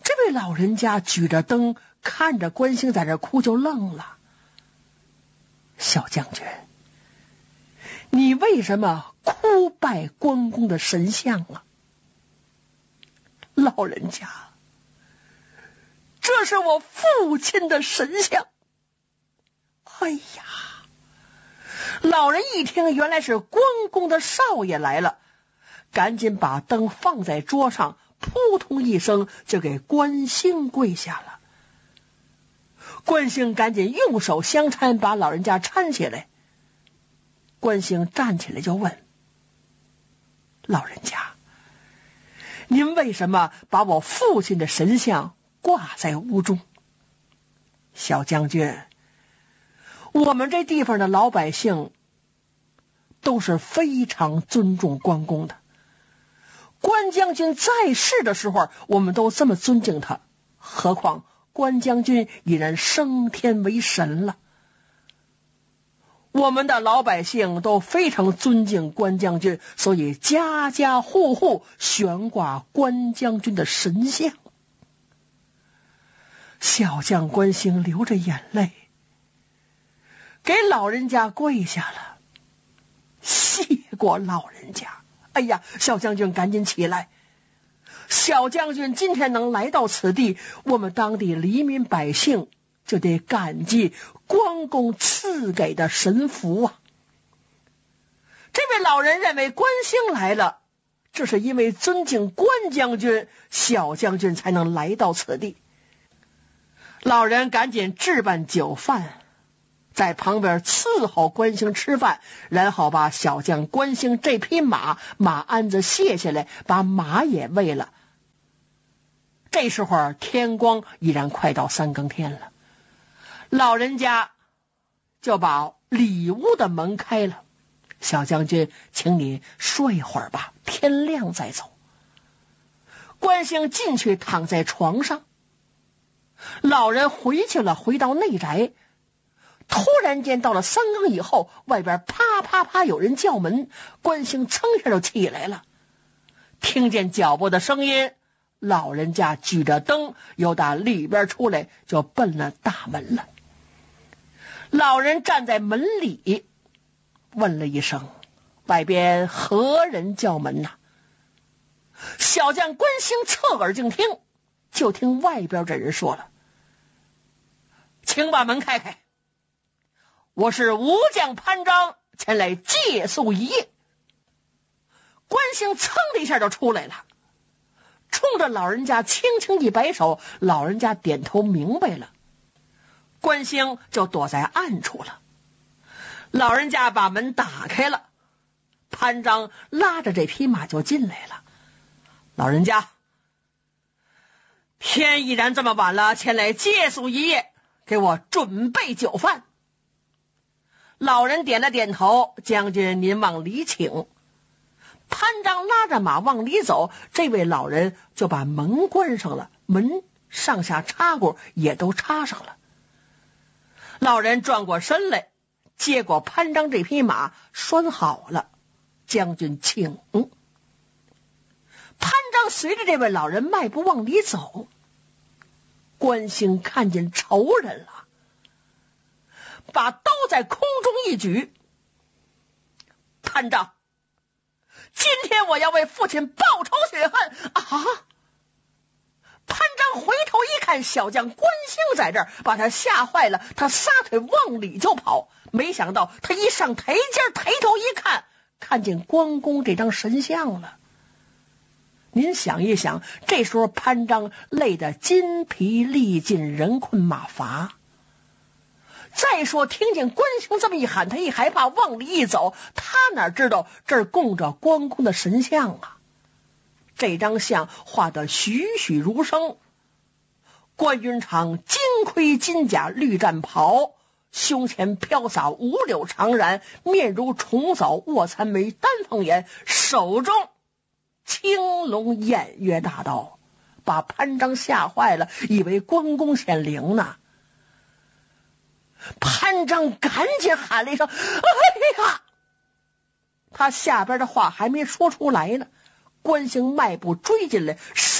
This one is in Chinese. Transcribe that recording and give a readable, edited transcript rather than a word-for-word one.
这位老人家举着灯看着关兴在这哭，就愣了。小将军，你为什么哭拜关公的神像啊？老人家，这是我父亲的神像。哎呀！老人一听，原来是关公的少爷来了，赶紧把灯放在桌上，扑通一声就给关兴跪下了。关兴赶紧用手相搀，把老人家搀起来。关兴站起来就问：老人家，您为什么把我父亲的神像挂在屋中？小将军，我们这地方的老百姓都是非常尊重关公的。关将军在世的时候，我们都这么尊敬他，何况关将军已然升天为神了。我们的老百姓都非常尊敬关将军，所以家家户户悬挂关将军的神像。小将关兴流着眼泪给老人家跪下了，谢过老人家。哎呀，小将军赶紧起来，小将军今天能来到此地，我们当地黎民百姓就得感激关公赐给的神福啊。这位老人认为关兴来了，这是因为尊敬关将军，小将军才能来到此地。老人赶紧置办酒饭，在旁边伺候关兴吃饭，然后把小将关兴这匹马鞍子卸下来，把马也喂了。这时候天光已然快到3更天了，老人家就把里屋的门开了，小将军，请你睡一会儿吧，天亮再走。关兴进去躺在床上，老人回去了，回到内宅。突然间到了3更以后，外边啪啪啪有人叫门，关兴噌一下就起来了，听见脚步的声音，老人家举着灯由打里边出来，就奔了大门了。老人站在门里问了一声：外边何人叫门呐？小将关兴侧耳静听，就听外边这人说了：请把门开开，我是武将潘璋，前来借宿一夜。关兴噌的一下就出来了，冲着老人家轻轻一摆手，老人家点头明白了。关兴就躲在暗处了。老人家把门打开了，潘璋拉着这匹马就进来了。老人家，天已然这么晚了，前来借宿一夜，给我准备酒饭。老人点了点头，将军您往里请。潘璋拉着马往里走，这位老人就把门关上了，门上下插鼓也都插上了。老人转过身来，接过潘璋这匹马，拴好了，将军请。潘璋随着这位老人迈步往里走，关兴看见仇人了，把刀在空中一举：潘璋，今天我要为父亲报仇雪恨啊！潘璋回头一看，小将关兴在这儿，把他吓坏了，他撒腿往里就跑。没想到他一上台阶，抬头一看，看见关公这张神像了。您想一想，这时候潘璋累得筋疲力尽，人困马乏。再说听见关兴这么一喊，他一害怕，往里一走，他哪知道这儿供着关公的神像啊！这张像画得栩栩如生，关云长金盔金甲绿战袍，胸前飘洒五柳长髯，面如重枣卧蚕眉，丹凤眼，手中青龙偃月大刀，把潘璋吓坏了，以为关公显灵呢。潘璋赶紧喊了一声：哎呀！他下边的话还没说出来呢，关兴迈步追进来，